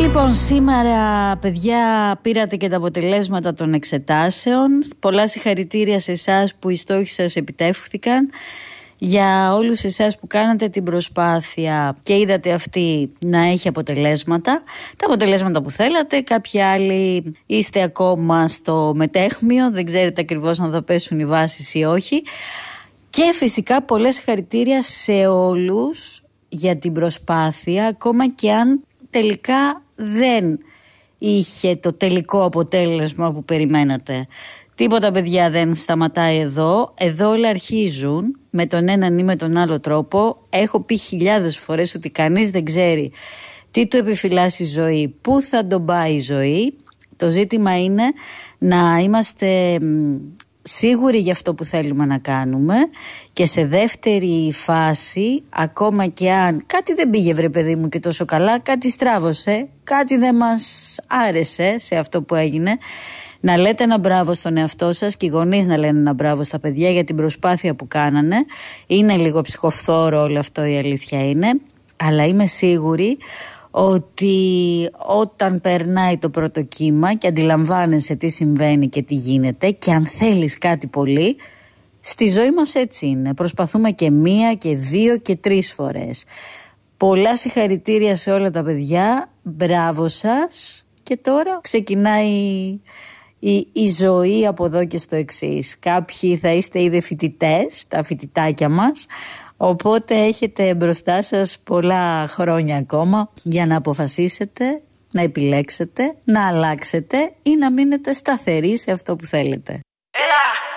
Λοιπόν, σήμερα, παιδιά, πήρατε και τα αποτελέσματα των εξετάσεων. Πολλά συγχαρητήρια σε εσάς που οι στόχοι σας επιτεύχθηκαν. Για όλους εσάς που κάνατε την προσπάθεια και είδατε αυτή να έχει αποτελέσματα, τα αποτελέσματα που θέλατε. Κάποιοι άλλοι είστε ακόμα στο μετέχμιο, δεν ξέρετε ακριβώς αν θα πέσουν οι βάσεις ή όχι. Και φυσικά πολλές συγχαρητήρια σε όλους για την προσπάθεια, ακόμα και αν τελικά δεν είχε το τελικό αποτέλεσμα που περιμένατε. Τίποτα, παιδιά, δεν σταματάει εδώ. Εδώ όλα αρχίζουν με τον έναν ή με τον άλλο τρόπο. Έχω πει χιλιάδες φορές ότι κανείς δεν ξέρει τι του επιφυλάσσει η ζωή, πού θα τον πάει η ζωή. Το ζήτημα είναι να είμαστε σίγουροι για αυτό που θέλουμε να κάνουμε και σε δεύτερη φάση, ακόμα και αν κάτι δεν πήγε, βρε παιδί μου, και τόσο καλά, κάτι στράβωσε, κάτι δεν μας άρεσε σε αυτό που έγινε, να λέτε ένα μπράβο στον εαυτό σας και οι γονείς να λένε ένα μπράβο στα παιδιά για την προσπάθεια που κάνανε. Είναι λίγο ψυχοφθόρο όλο αυτό, η αλήθεια είναι, αλλά είμαι σίγουρη ότι όταν περνάει το πρώτο κύμα και αντιλαμβάνεσαι τι συμβαίνει και τι γίνεται, και αν θέλεις κάτι πολύ, στη ζωή μας έτσι είναι. Προσπαθούμε και 1 και 2 και 3 φορές. Πολλά συγχαρητήρια σε όλα τα παιδιά. Μπράβο σας. Και τώρα ξεκινάει η ζωή από εδώ και στο εξής. Κάποιοι θα είστε ήδη φοιτητές, τα φοιτητάκια μας. Οπότε έχετε μπροστά σας πολλά χρόνια ακόμα για να αποφασίσετε, να επιλέξετε, να αλλάξετε ή να μείνετε σταθεροί σε αυτό που θέλετε.